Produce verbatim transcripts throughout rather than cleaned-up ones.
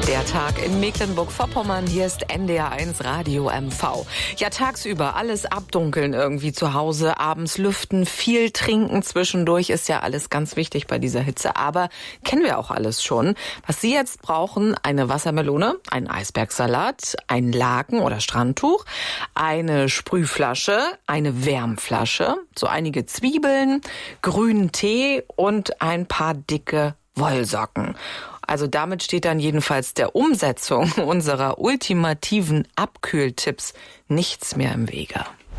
Der Tag in Mecklenburg-Vorpommern, hier ist N D R eins Radio M V. Ja, tagsüber alles abdunkeln irgendwie zu Hause, abends lüften, viel trinken zwischendurch ist ja alles ganz wichtig bei dieser Hitze. Aber kennen wir auch alles schon. Was Sie jetzt brauchen, eine Wassermelone, einen Eisbergsalat, ein Laken oder Strandtuch, eine Sprühflasche, eine Wärmflasche, so einige Zwiebeln, grünen Tee und ein paar dicke Wollsocken. Also damit steht dann jedenfalls der Umsetzung unserer ultimativen Abkühltipps nichts mehr im Wege.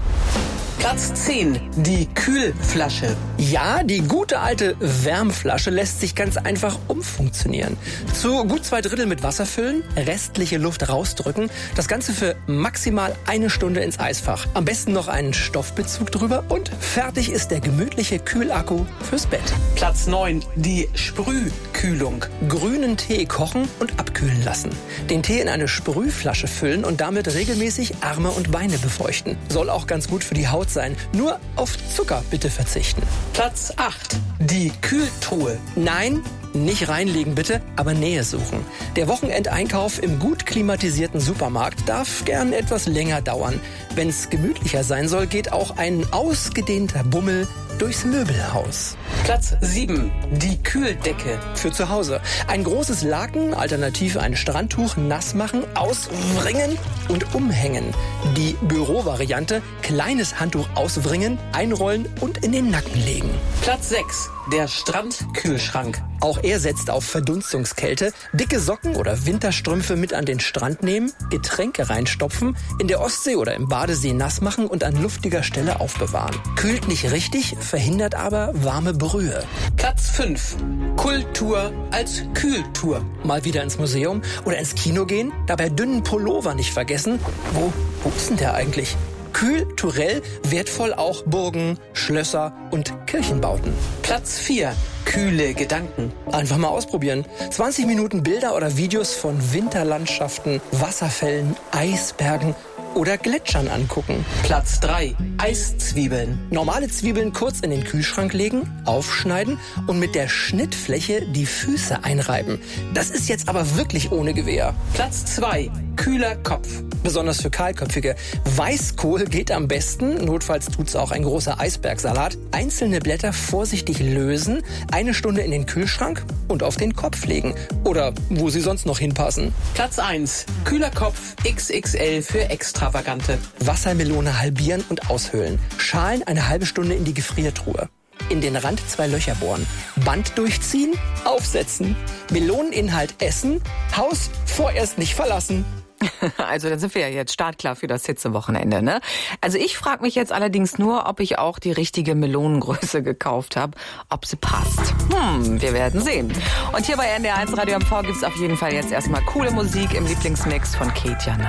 Platz zehn, die Kühlflasche. Ja, die gute alte Wärmflasche lässt sich ganz einfach umfunktionieren. Zu gut zwei Drittel mit Wasser füllen, restliche Luft rausdrücken, das Ganze für maximal eine Stunde ins Eisfach. Am besten noch einen Stoffbezug drüber und fertig ist der gemütliche Kühlakku fürs Bett. Platz neun, die Sprühkühlung. Grünen Tee kochen und abkühlen lassen. Den Tee in eine Sprühflasche füllen und damit regelmäßig Arme und Beine befeuchten. Soll auch ganz gut für die Haut sein. Nur auf Zucker bitte verzichten. Platz acht, die Kühltruhe. Nein, nicht reinlegen bitte, aber Nähe suchen. Der Wochenendeinkauf im gut klimatisierten Supermarkt darf gern etwas länger dauern. Wenn es gemütlicher sein soll, geht auch ein ausgedehnter Bummel durchs Möbelhaus. Platz sieben, die Kühldecke. Für zu Hause. Ein großes Laken, alternativ ein Strandtuch, nass machen, auswringen und umhängen. Die Bürovariante, kleines Handtuch auswringen, einrollen und in den Nacken legen. Platz sechs, der Strandkühlschrank. Auch er setzt auf Verdunstungskälte. Dicke Socken oder Winterstrümpfe mit an den Strand nehmen, Getränke reinstopfen, in der Ostsee oder im Badesee nass machen und an luftiger Stelle aufbewahren. Kühlt nicht richtig, verhindert aber warme Brühe. Platz fünf, Kultur als Kühltour. Mal wieder ins Museum oder ins Kino gehen, dabei dünnen Pullover nicht vergessen. Wo, wo ist denn der eigentlich? Kühlturell, wertvoll auch Burgen, Schlösser und Kirchenbauten. Platz vier, kühle Gedanken. Einfach mal ausprobieren. zwanzig Minuten Bilder oder Videos von Winterlandschaften, Wasserfällen, Eisbergen oder Gletschern angucken. Platz drei, Eiszwiebeln. Normale Zwiebeln kurz in den Kühlschrank legen, aufschneiden und mit der Schnittfläche die Füße einreiben. Das ist jetzt aber wirklich ohne Gewehr. Platz zwei, kühler Kopf. Besonders für Kahlköpfige. Weißkohl geht am besten, notfalls tut's auch ein großer Eisbergsalat. Einzelne Blätter vorsichtig lösen, eine Stunde in den Kühlschrank und auf den Kopf legen. Oder wo sie sonst noch hinpassen. Platz eins, kühler Kopf X X L für Extravagante. Wassermelone halbieren und aushöhlen. Schalen eine halbe Stunde in die Gefriertruhe. In den Rand zwei Löcher bohren. Band durchziehen, aufsetzen. Meloneninhalt essen. Haus vorerst nicht verlassen. Also dann sind wir ja jetzt startklar für das Hitzewochenende, ne? Also ich frage mich jetzt allerdings nur, ob ich auch die richtige Melonengröße gekauft habe, ob sie passt. Hm, wir werden sehen. Und hier bei N D R eins Radio M V gibt's auf jeden Fall jetzt erstmal coole Musik im Lieblingsmix von Kate Jana.